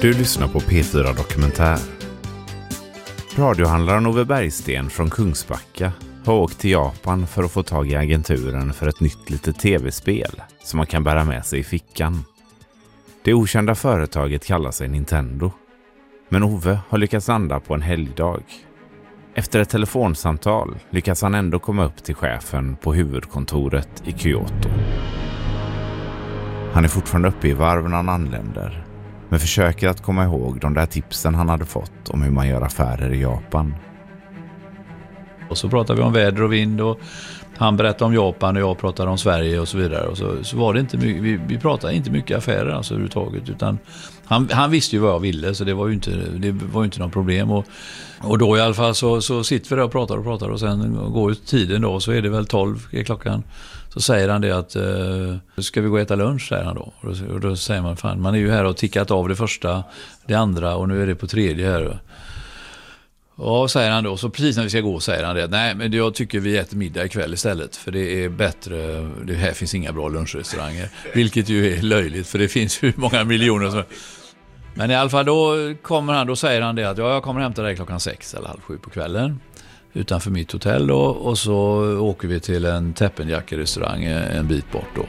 Du lyssnar på P4 Dokumentär. Radiohandlaren Ove Bergsten från Kungsbacka har åkt till Japan för att få tag i agenturen för ett nytt litet tv-spel som man kan bära med sig i fickan. Det okända företaget kallar sig Nintendo. Men Ove har lyckats landa på en helgdag. Efter ett telefonsamtal lyckas han ändå komma upp till chefen på huvudkontoret i Kyoto. Han är fortfarande uppe i varv när han anländer, men försöker att komma ihåg de där tipsen han hade fått om hur man gör affärer i Japan. Och så pratade vi om väder och vind och han berättade om Japan och jag pratade om Sverige och så vidare. Och så var det inte mycket, vi pratade inte mycket affärer alltså överhuvudtaget, utan han visste ju vad jag ville, så det var ju inte något problem. Och då i alla fall så sitter vi där och pratar och sen går ut tiden då, så är det väl 12 är klockan. Så säger han det att ska vi gå och äta lunch, säger han då. Och då säger man, fan, man är ju här och tickat av det första, det andra och nu är det på tredje här. Ja, säger han då. Så precis när vi ska gå säger han det. Nej, men jag tycker vi äter middag ikväll istället. För det är bättre. Det här finns inga bra lunchrestauranger. Vilket ju är löjligt. För det finns hur många miljoner som... Men i alla fall då säger han det att jag kommer hämta dig 6 eller 6:30 på kvällen. Utanför mitt hotell då. Och så åker vi till en Teppanyaki-restaurang en bit bort då.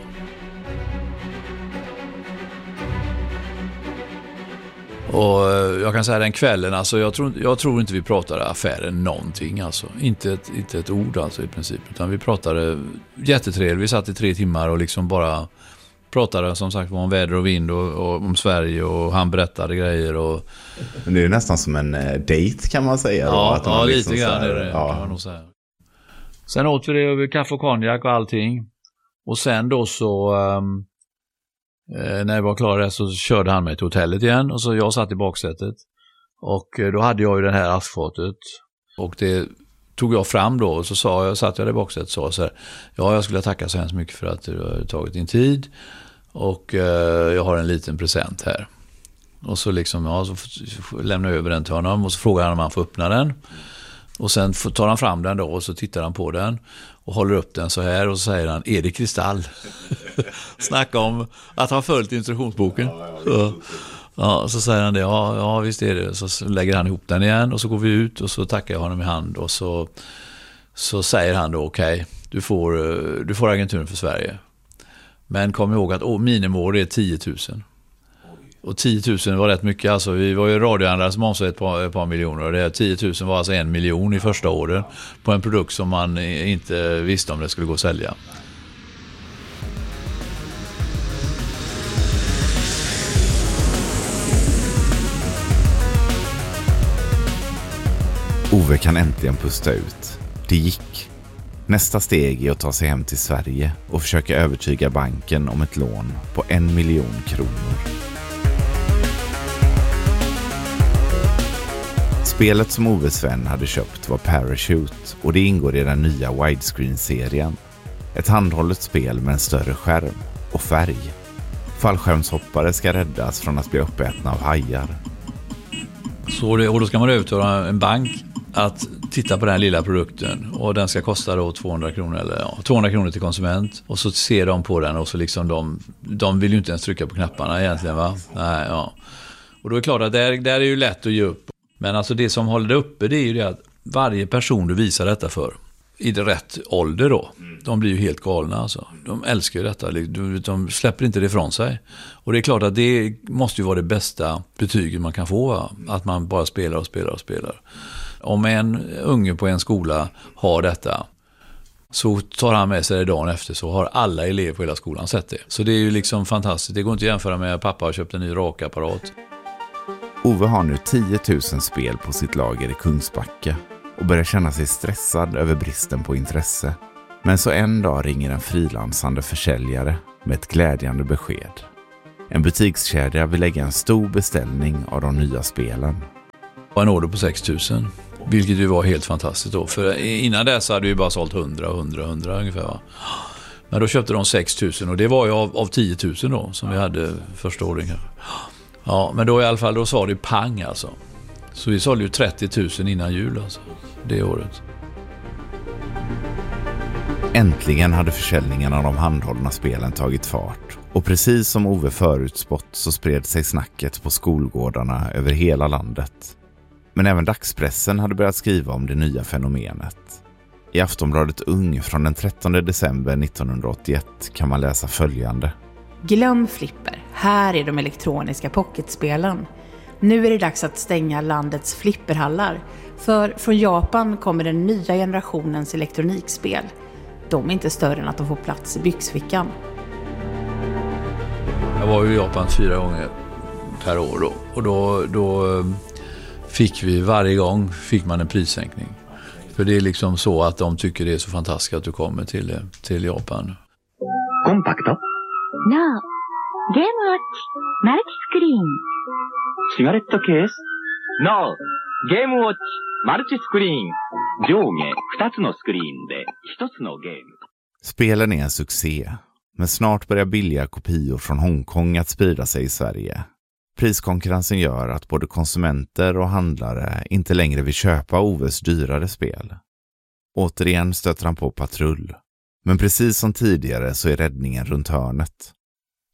Och jag kan säga den kvällen, alltså jag tror inte vi pratade affären någonting, alltså inte ett ord alltså i princip, utan vi pratade jättetrevligt. Vi satt i 3 timmar och liksom bara pratade som sagt om väder och vind och om Sverige, och han berättade grejer och... Men det är ju nästan som en date kan man säga. Ja, då, att liksom lite grann är det, kan man nog säga. Sen åt vi det över kaffe och konjak och allting, och sen då så... när jag var klar där så körde han mig till hotellet igen, och så jag satt i baksätet och då hade jag ju den här askfatet och det tog jag fram då, och så satt jag där i baksätet och sa så här: ja, jag skulle tacka så hemskt mycket för att du har tagit din tid och jag har en liten present här. Och så liksom, så lämnar jag över den till honom och så frågar han om han får öppna den. Och sen tar han fram den då och så tittar han på den och håller upp den så här och så säger han: är det kristall? Snacka om att ha följt instruktionsboken. Så säger han det, ja visst är det. Så lägger han ihop den igen och så går vi ut och så tackar jag honom i hand och så säger han då: okej, du får agenturen för Sverige. Men kom ihåg att minimum är 10 000. Och 10 000 var rätt mycket. Alltså, vi var ju radiohandlare som omsatte ett par miljoner. Och det 10 000 var alltså 1 miljon i första året på en produkt som man inte visste om det skulle gå att sälja. Ove kan äntligen pusta ut. Det gick. Nästa steg är att ta sig hem till Sverige och försöka övertyga banken om ett lån på 1 miljon kronor. Spelet som Oves vän hade köpt var Parachute och det ingår i den nya widescreen-serien. Ett handhållet spel med en större skärm och färg. Fallskärmshoppare ska räddas från att bli uppätna av hajar. Och då ska man övertala en bank att titta på den här lilla produkten, och den ska kosta då 200 kronor eller 200 kronor till konsument, och så ser de på den och så liksom de vill ju inte ens trycka på knapparna egentligen, va? Nej, ja. Och då är det klart att där är ju lätt att ge upp. Men alltså det som håller det uppe, det är ju det att varje person du visar detta för i det rätt ålder då, de blir ju helt galna alltså. De älskar ju detta, de släpper inte det ifrån sig. Och det är klart att det måste ju vara det bästa betyget man kan få, va? Att man bara spelar och spelar och spelar. Om en unge på en skola har detta, så tar han med sig det dagen efter, så har alla elever på hela skolan sett det. Så det är ju liksom fantastiskt. Det går inte att jämföra med att pappa har köpt en ny rakapparat. Ove har nu 10 000 spel på sitt lager i Kungsbacka och börjar känna sig stressad över bristen på intresse. Men så en dag ringer en frilansande försäljare med ett glädjande besked. En butikskedja vill lägga en stor beställning av de nya spelen. En order på 6 000, vilket ju var helt fantastiskt då. För innan dess hade vi bara sålt 100 ungefär, va? Men då köpte de 6 000 och det var ju av 10 000 då som vi hade första året. Ja, men då i alla fall, då sa det pang alltså. Så vi sålde ju 30 000 innan jul alltså, det året. Äntligen hade försäljningen av de handhållna spelen tagit fart och precis som Ove förutspått så spred sig snacket på skolgårdarna över hela landet. Men även dagspressen hade börjat skriva om det nya fenomenet. I Aftonbladet Ung från den 13 december 1981 kan man läsa följande. Glöm flipper, här är de elektroniska pocketspelen. Nu är det dags att stänga landets flipperhallar. För från Japan kommer den nya generationens elektronikspel. De är inte större än att de får plats i byxfickan. Jag var i Japan 4 gånger per år då. Och då fick vi varje gång man en prissänkning. För det är liksom så att de tycker det är så fantastiskt att du kommer till Japan. Kompakt. No. Game Watch. Multiscreen. Cigaretto-case. No. Game Watch. Multiscreen. 上下2つのスクリーンで1つのゲーム。 Spelen är en succé, men snart börjar billiga kopior från Hongkong att sprida sig i Sverige. Priskonkurrensen gör att både konsumenter och handlare inte längre vill köpa Oves dyrare spel. Återigen stöter han på patrull. Men precis som tidigare så är räddningen runt hörnet.